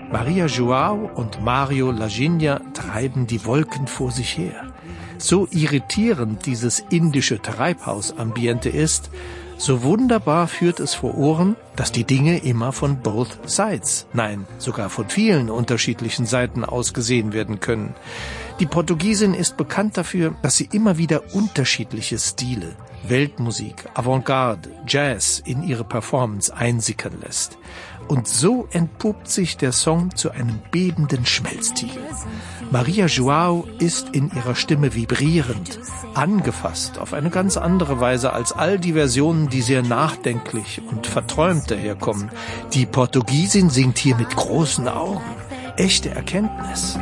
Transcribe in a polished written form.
Maria João und Mario Laginha treiben die Wolken vor sich her. So irritierend dieses indische Treibhausambiente ist, so wunderbar führt es vor Ohren, dass die Dinge immer von both sides, nein, sogar von vielen unterschiedlichen Seiten aus gesehen werden können. Die Portugiesin ist bekannt dafür, dass sie immer wieder unterschiedliche Stile, Weltmusik, Avantgarde, Jazz in ihre Performance einsickern lässt. Und so entpuppt sich der Song zu einem bebenden Schmelztiegel. Maria João ist in ihrer Stimme vibrierend, angefasst auf eine ganz andere Weise als all die Versionen, die sehr nachdenklich und verträumt daherkommen. Die Portugiesin singt hier mit großen Augen. Echte Erkenntnis.